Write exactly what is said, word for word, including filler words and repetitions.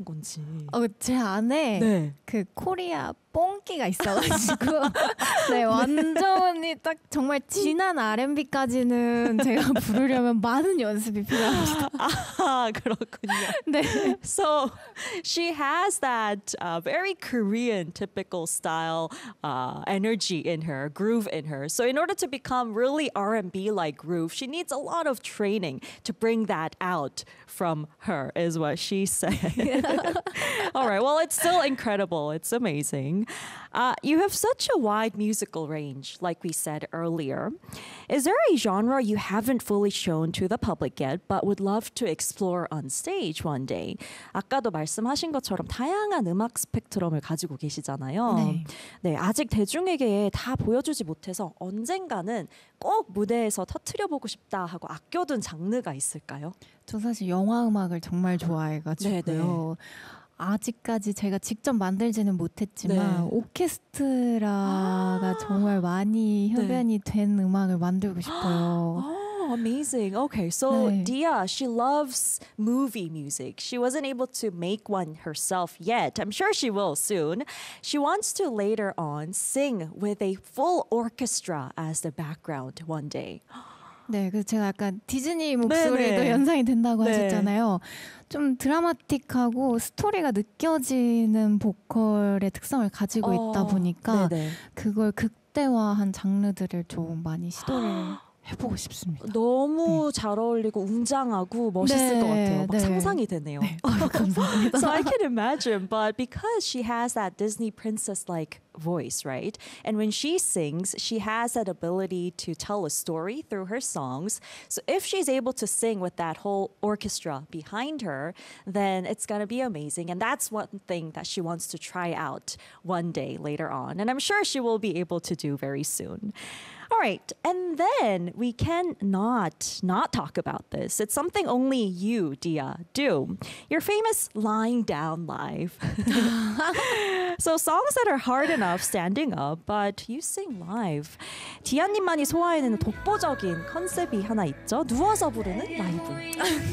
건지. 어, 제 안에 네. 그 코리아 뽕기가 있어가지고 네, 완전히 딱 정말 진한 알앤비까지는 제가 부르려면 많은 연습이 필요합니다. 아, 그렇군요. 네. So she has that uh, very Korean typical style uh, energy in her, groove in her. So in order to become really R and B like groove, she needs a lot of training to bring that out from her, is what she said. All right, well, it's still incredible. It's amazing. Uh, you have such a wide musical range, like we said earlier. Is there a genre you haven't fully shown to the public yet, but would love to explore on stage one day? 아까도 말씀하신 것처럼 다양한 음악 스펙트럼을 가지고 계시잖아요. 네. 네, 아직 대중에게 다 보여주지 못해서 언젠가는 꼭 무대에서 터트려보고 싶다 하고 아껴둔 장르가 있을까요? 저 사실 영화 음악을 정말 좋아해가지고요. 네네. 아직까지 제가 직접 만들지는 못했지만 네. 오케스트라가 아~ 정말 많이 협연이 네. 된 음악을 만들고 싶어요. Oh, amazing. Okay, so 네. Dia, she loves movie music. She wasn't able to make one herself yet. I'm sure she will soon. She wants to later on sing with a full orchestra as the background one day. 네, 그래서 제가 약간 디즈니 목소리도 네네. 연상이 된다고 네. 하셨잖아요. 좀 드라마틱하고 스토리가 느껴지는 보컬의 특성을 가지고 어, 있다 보니까 네네. 그걸 극대화한 장르들을 좀 많이 시도를 해보고 싶습니다. 너무 잘 어울리고 웅장하고 멋있을 네, 것 같아요. 막 네. 상상이 되네요. 네. 어, 감사합니다. So I can imagine, but because she has that Disney princess-like voice, right? And when she sings, she has that ability to tell a story through her songs. So if she's able to sing with that whole orchestra behind her, then it's going to be amazing. And that's one thing that she wants to try out one day later on. And I'm sure she will be able to do very soon. All right, and then we cannot not talk about this. It's something only you, Dia, do. Your famous lying down live. So songs that are hard enough standing up, but you sing live. 디아님만이 소화해내는 독보적인 컨셉이 하나 있죠. 누워서 부르는 라이브.